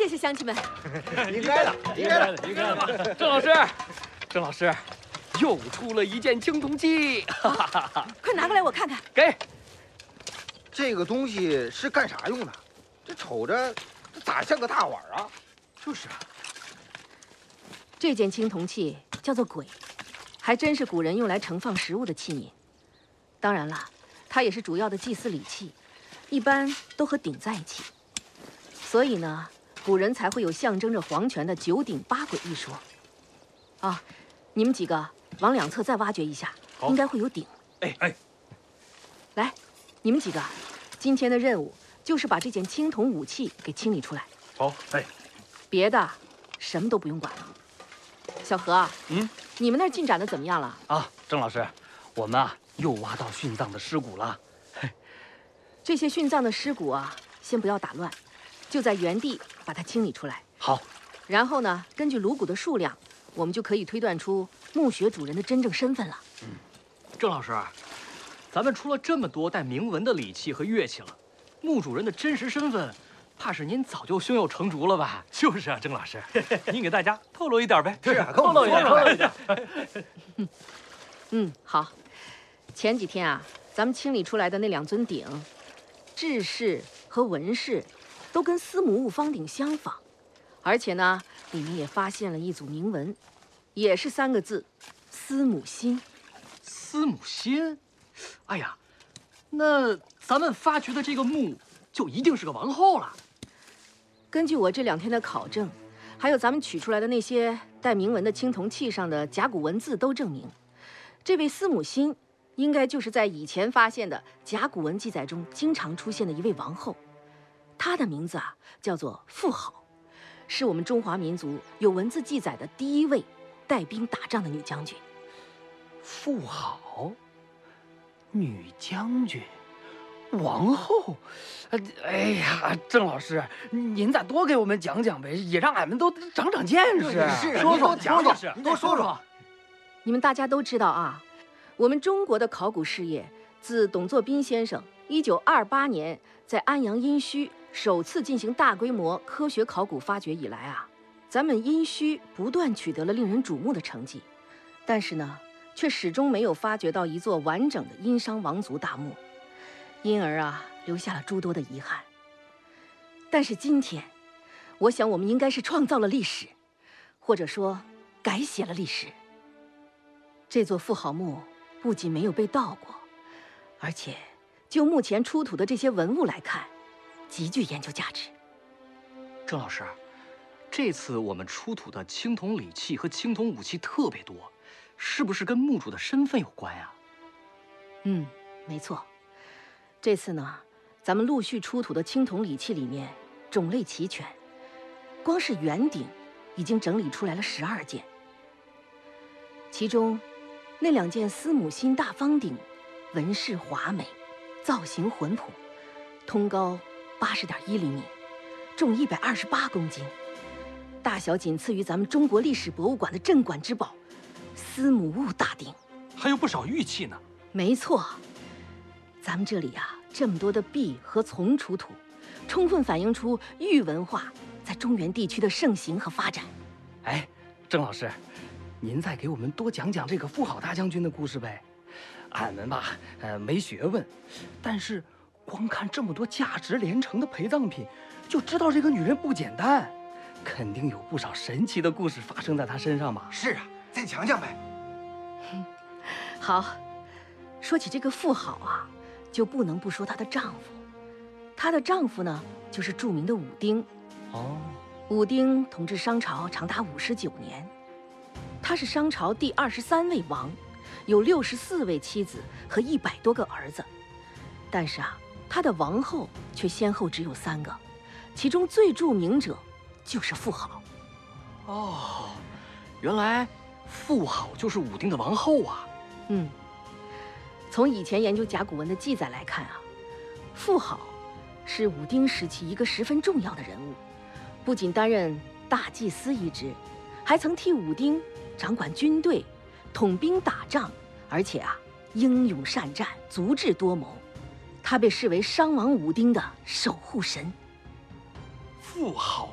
谢谢乡亲们。 应该的，应该的， 应该的。郑老师，又出了一件青铜器， 快拿过来我看看。 给。 这个东西是干啥用的？这瞅着，这咋像个大碗啊？ 就是啊。 这件青铜器叫做簋，还真是古人用来盛放食物的器皿。当然了，它也是主要的祭祀礼器，一般都和鼎在一起。所以呢，古人才会有象征着皇权的九鼎八簋一说。啊，你们几个往两侧再挖掘一下，应该会有鼎。 哎， 来，你们几个，今天的任务就是把这件青铜武器给清理出来。 好， 别的什么都不用管了。小何，你们那儿进展的怎么样了？ 啊，郑老师，我们啊又挖到殉葬的尸骨了。 这些殉葬的尸骨啊，先不要打乱，就在原地把它清理出来。 好。 然后呢，根据颅骨的数量，我们就可以推断出墓穴主人的真正身份了。 郑老师，咱们出了这么多带铭文的礼器和乐器了，墓主人的真实身份，怕是您早就胸有成竹了吧？ 就是啊，郑老师，您给大家透露一点呗。 是啊，透露一点。好。前几天啊，咱们清理出来的那两尊鼎，制式和纹饰都跟司母戊方鼎相仿，而且呢，里面也发现了一组铭文，也是3个字：司母心。 司母心？哎呀，那咱们发掘的这个墓就一定是个王后了。 根据我这2天的考证，还有咱们取出来的那些带铭文的青铜器上的甲骨文字都证明，这位司母心应该就是在以前发现的甲骨文记载中经常出现的一位王后。她的名字啊叫做妇好，是我们中华民族有文字记载的第一位带兵打仗的女将军。 妇好，女将军，王后。哎呀，郑老师，您再多给我们讲讲呗，也让俺们都长长见识。 是， 说说， 多说说。 你们大家都知道啊，我们中国的考古事业自董作宾先生1928年在安阳殷墟首次进行大规模科学考古发掘以来啊，咱们殷墟不断取得了令人瞩目的成绩，但是呢，却始终没有发掘到一座完整的殷商王族大墓，因而啊，留下了诸多的遗憾。但是今天，我想我们应该是创造了历史，或者说改写了历史。这座妇好墓不仅没有被盗过，而且就目前出土的这些文物来看，极具研究价值。 郑老师，这次我们出土的青铜礼器和青铜武器特别多，是不是跟墓主的身份有关呀？ 没错。这次呢，咱们陆续出土的青铜礼器里面种类齐全，光是圆鼎已经整理出来了12件，其中那2件司母心大方鼎，纹饰华美，造型浑朴，通高80.1厘米，重128公斤，大小仅次于咱们中国历史博物馆的镇馆之宝司母戊大鼎。 还有不少玉器呢。 没错，咱们这里啊，这么多的璧和琮出土，充分反映出玉文化在中原地区的盛行和发展。 哎，郑老师，您再给我们多讲讲这个妇好大将军的故事呗。俺们吧，没学问，但是光看这么多价值连城的陪葬品，就知道这个女人不简单，肯定有不少神奇的故事发生在她身上吧？ 是啊，再讲讲呗。 好，说起这个妇好啊，就不能不说她的丈夫。她的丈夫呢，就是著名的武丁。武丁统治商朝长达59年，他是商朝第23位王，有64位妻子和100多个儿子。但是啊，他的王后却先后只有3个，其中最著名者就是妇好。 哦，原来妇好就是武丁的王后啊。 从以前研究甲骨文的记载来看啊，妇好是武丁时期一个十分重要的人物，不仅担任大祭司一职，还曾替武丁掌管军队，统兵打仗，而且啊，英勇善战，足智多谋。他被视为商王武丁的守护神。 妇好